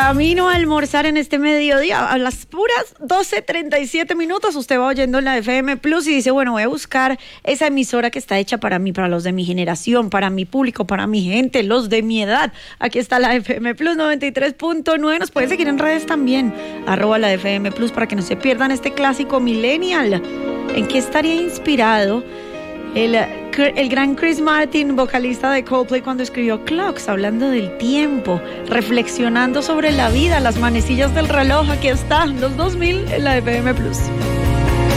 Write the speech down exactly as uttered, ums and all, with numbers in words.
camino a almorzar en este mediodía, a las puras doce treinta y siete minutos, usted va oyendo en la F M Plus y dice, bueno, voy a buscar esa emisora que está hecha para mí, para los de mi generación, para mi público, para mi gente, los de mi edad. Aquí está la F M Plus noventa y tres punto nueve. Nos pueden seguir en redes también, arroba la F M Plus, para que no se pierdan este clásico millennial. ¿En qué estaría inspirado el, el gran Chris Martin, vocalista de Coldplay, cuando escribió Clocks, hablando del tiempo, reflexionando sobre la vida, las manecillas del reloj? Aquí están los dos mil en la F M Plus.